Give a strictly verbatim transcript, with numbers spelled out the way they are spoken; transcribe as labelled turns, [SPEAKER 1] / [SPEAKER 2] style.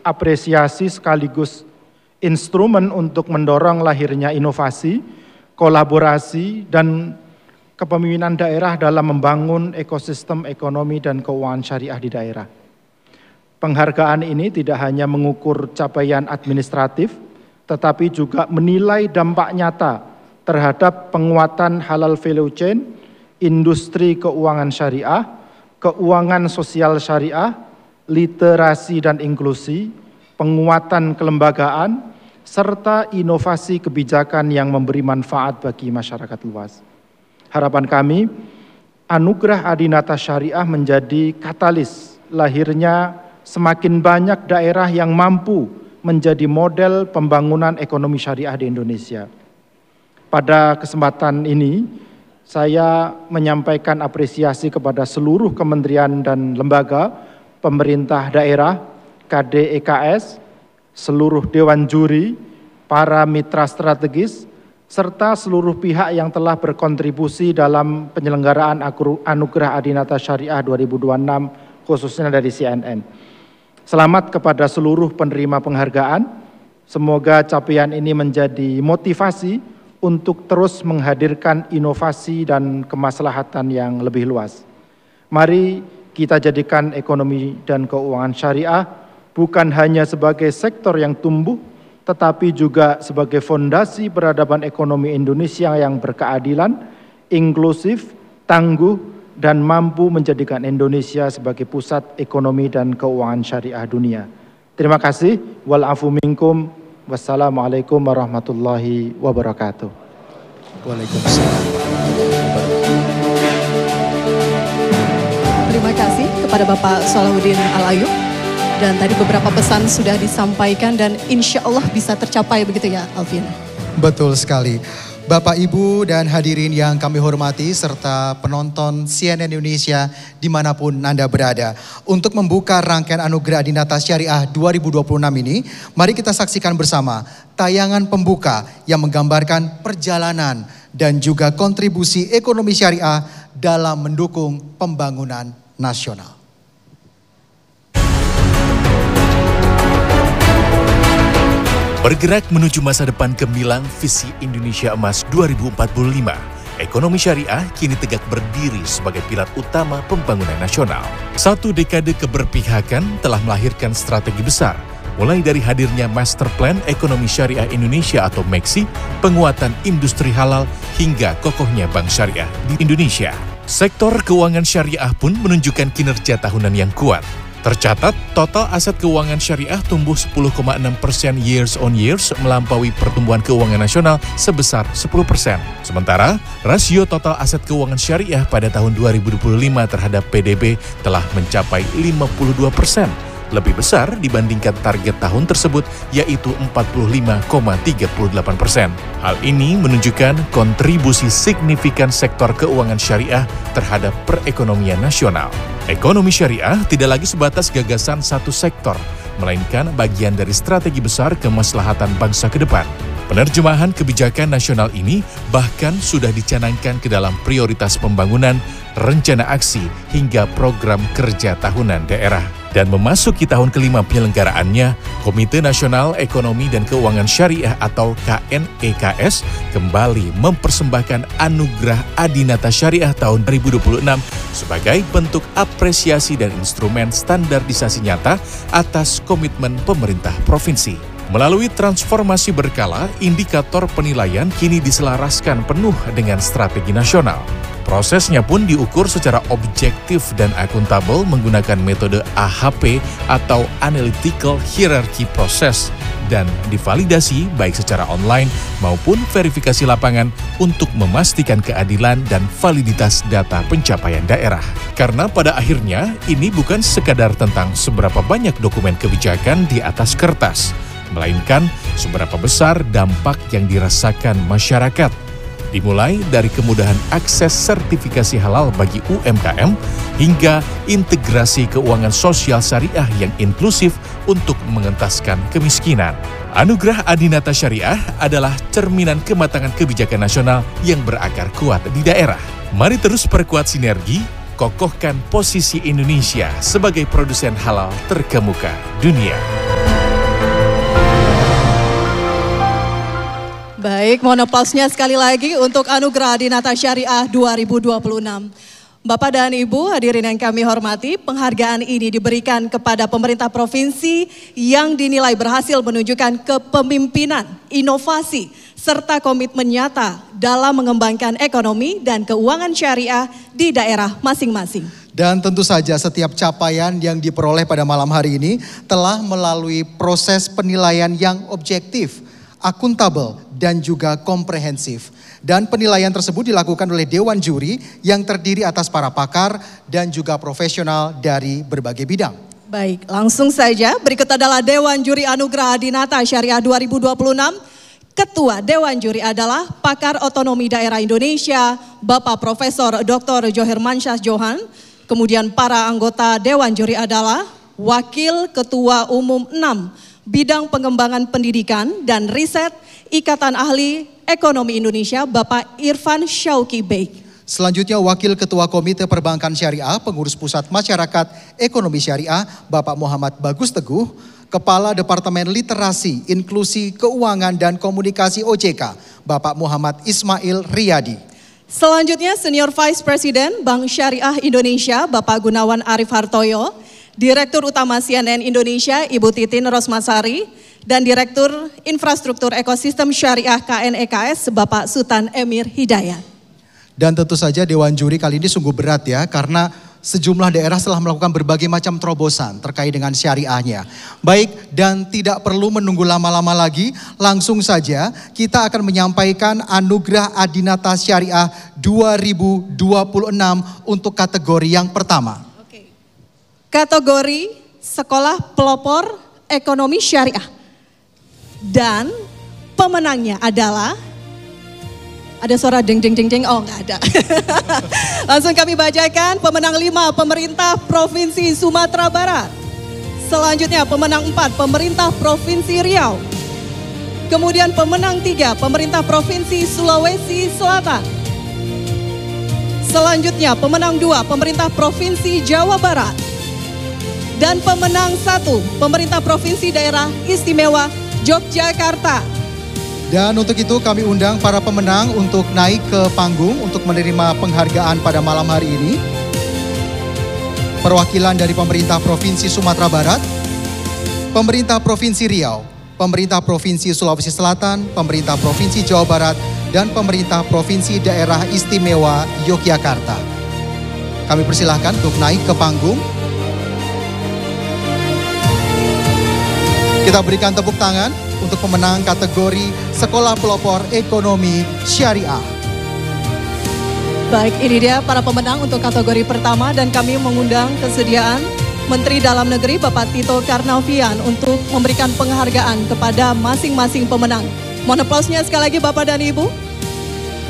[SPEAKER 1] apresiasi sekaligus instrumen untuk mendorong lahirnya inovasi, kolaborasi, dan kepemimpinan daerah dalam membangun ekosistem ekonomi dan keuangan syariah di daerah. Penghargaan ini tidak hanya mengukur capaian administratif, tetapi juga menilai dampak nyata terhadap penguatan halal value chain, industri keuangan syariah, keuangan sosial syariah, literasi dan inklusi, penguatan kelembagaan, serta inovasi kebijakan yang memberi manfaat bagi masyarakat luas. Harapan kami, anugerah Adinata Syariah menjadi katalis lahirnya semakin banyak daerah yang mampu menjadi model pembangunan ekonomi syariah di Indonesia. Pada kesempatan ini, saya menyampaikan apresiasi kepada seluruh kementerian dan lembaga, pemerintah daerah, K D E K S, seluruh dewan juri, para mitra strategis, serta seluruh pihak yang telah berkontribusi dalam penyelenggaraan Anugerah Adinata Syariah dua ribu dua puluh enam, khususnya dari C N N. Selamat kepada seluruh penerima penghargaan, semoga capaian ini menjadi motivasi untuk terus menghadirkan inovasi dan kemaslahatan yang lebih luas. Mari kita jadikan ekonomi dan keuangan syariah bukan hanya sebagai sektor yang tumbuh, tetapi juga sebagai fondasi peradaban ekonomi Indonesia yang berkeadilan, inklusif, tangguh, dan mampu menjadikan Indonesia sebagai pusat ekonomi dan keuangan syariah dunia. Terima kasih. Wal-afu minkum. Wassalamualaikum warahmatullahi wabarakatuh.
[SPEAKER 2] Waalaikumsalam.
[SPEAKER 3] Terima kasih kepada Bapak Salahuddin Al-Ayyub. Dan tadi beberapa pesan sudah disampaikan dan insya Allah bisa tercapai begitu ya, Alvin?
[SPEAKER 2] Betul sekali. Bapak, Ibu, dan hadirin yang kami hormati serta penonton C N N Indonesia dimanapun Anda berada. Untuk membuka rangkaian Anugerah Adinata Syariah dua ribu dua puluh enam ini, mari kita saksikan bersama tayangan pembuka yang menggambarkan perjalanan dan juga kontribusi ekonomi syariah dalam mendukung pembangunan nasional.
[SPEAKER 4] Bergerak menuju masa depan gemilang visi Indonesia Emas dua ribu empat puluh lima, ekonomi syariah kini tegak berdiri sebagai pilar utama pembangunan nasional. Satu dekade keberpihakan telah melahirkan strategi besar, mulai dari hadirnya Master Plan Ekonomi Syariah Indonesia atau MEXI, penguatan industri halal, hingga kokohnya bank syariah di Indonesia. Sektor keuangan syariah pun menunjukkan kinerja tahunan yang kuat. Tercatat, total aset keuangan syariah tumbuh sepuluh koma enam persen years on years melampaui pertumbuhan keuangan nasional sebesar sepuluh persen. Sementara, rasio total aset keuangan syariah pada tahun dua ribu dua puluh lima terhadap P D B telah mencapai lima puluh dua persen, lebih besar dibandingkan target tahun tersebut yaitu empat puluh lima koma tiga delapan persen. Hal ini menunjukkan kontribusi signifikan sektor keuangan syariah terhadap perekonomian nasional. Ekonomi syariah tidak lagi sebatas gagasan satu sektor, melainkan bagian dari strategi besar kemaslahatan bangsa ke depan. Penerjemahan kebijakan nasional ini bahkan sudah dicanangkan ke dalam prioritas pembangunan, rencana aksi, hingga program kerja tahunan daerah. Dan memasuki tahun kelima penyelenggaraannya, Komite Nasional Ekonomi dan Keuangan Syariah atau K N E K S kembali mempersembahkan Anugerah Adinata Syariah tahun dua ribu dua puluh enam sebagai bentuk apresiasi dan instrumen standarisasi nyata atas komitmen pemerintah provinsi. Melalui transformasi berkala, indikator penilaian kini diselaraskan penuh dengan strategi nasional. Prosesnya pun diukur secara objektif dan akuntabel menggunakan metode A H P atau Analytical Hierarchy Process dan divalidasi baik secara online maupun verifikasi lapangan untuk memastikan keadilan dan validitas data pencapaian daerah. Karena pada akhirnya ini bukan sekadar tentang seberapa banyak dokumen kebijakan di atas kertas, melainkan seberapa besar dampak yang dirasakan masyarakat. Dimulai dari kemudahan akses sertifikasi halal bagi U M K M hingga integrasi keuangan sosial syariah yang inklusif untuk mengentaskan kemiskinan. Anugerah Adinata Syariah adalah cerminan kematangan kebijakan nasional yang berakar kuat di daerah. Mari terus perkuat sinergi, kokohkan posisi Indonesia sebagai produsen halal terkemuka dunia.
[SPEAKER 3] Baik, mohon aplausnya sekali lagi untuk Anugerah Adinata Syariah dua ribu dua puluh enam. Bapak dan Ibu hadirin yang kami hormati, penghargaan ini diberikan kepada pemerintah provinsi yang dinilai berhasil menunjukkan kepemimpinan, inovasi, serta komitmen nyata dalam mengembangkan ekonomi dan keuangan syariah di daerah masing-masing.
[SPEAKER 2] Dan tentu saja setiap capaian yang diperoleh pada malam hari ini telah melalui proses penilaian yang objektif, akuntabel, dan juga komprehensif. Dan penilaian tersebut dilakukan oleh Dewan Juri yang terdiri atas para pakar dan juga profesional dari berbagai bidang.
[SPEAKER 3] Baik, langsung saja berikut adalah Dewan Juri Anugerah Adinata Syariah dua ribu dua puluh enam. Ketua Dewan Juri adalah Pakar Otonomi Daerah Indonesia, Bapak Profesor Doktor Johir Mansyah Johan. Kemudian para anggota Dewan Juri adalah Wakil Ketua Umum enam, Bidang Pengembangan Pendidikan dan Riset, Ikatan Ahli Ekonomi Indonesia, Bapak Irfan Syauki Bey.
[SPEAKER 2] Selanjutnya Wakil Ketua Komite Perbankan Syariah, Pengurus Pusat Masyarakat Ekonomi Syariah, Bapak Muhammad Bagus Teguh. Kepala Departemen Literasi, Inklusi, Keuangan, dan Komunikasi O J K, Bapak Muhammad Ismail Riyadi.
[SPEAKER 3] Selanjutnya Senior Vice President Bank Syariah Indonesia, Bapak Gunawan Arif Hartoyo. Direktur Utama C N N Indonesia, Ibu Titin Rosmasari. Dan Direktur Infrastruktur Ekosistem Syariah K N E K S, Bapak Sultan Emir Hidayat.
[SPEAKER 2] Dan tentu saja Dewan Juri kali ini sungguh berat ya, karena sejumlah daerah telah melakukan berbagai macam terobosan terkait dengan syariahnya. Baik, dan tidak perlu menunggu lama-lama lagi, langsung saja kita akan menyampaikan Anugerah Adinata Syariah dua ribu dua puluh enam untuk kategori yang pertama.
[SPEAKER 3] Oke. Kategori Sekolah Pelopor Ekonomi Syariah. Dan pemenangnya adalah, ada suara ding ding ding ding, oh nggak ada. Langsung kami bacakan, pemenang lima Pemerintah Provinsi Sumatera Barat. Selanjutnya pemenang empat Pemerintah Provinsi Riau. Kemudian pemenang tiga Pemerintah Provinsi Sulawesi Selatan. Selanjutnya pemenang dua Pemerintah Provinsi Jawa Barat. Dan pemenang satu Pemerintah Provinsi Daerah Istimewa Yogyakarta.
[SPEAKER 2] Dan untuk itu kami undang para pemenang untuk naik ke panggung untuk menerima penghargaan pada malam hari ini. Perwakilan dari Pemerintah Provinsi Sumatera Barat, Pemerintah Provinsi Riau, Pemerintah Provinsi Sulawesi Selatan, Pemerintah Provinsi Jawa Barat, dan Pemerintah Provinsi Daerah Istimewa Yogyakarta. Kami persilahkan untuk naik ke panggung. Kita berikan tepuk tangan untuk pemenang kategori Sekolah Pelopor Ekonomi Syariah.
[SPEAKER 3] Baik, ini dia para pemenang untuk kategori pertama dan kami mengundang kesediaan Menteri Dalam Negeri Bapak Tito Karnavian untuk memberikan penghargaan kepada masing-masing pemenang. Mohon aplausnya sekali lagi Bapak dan Ibu.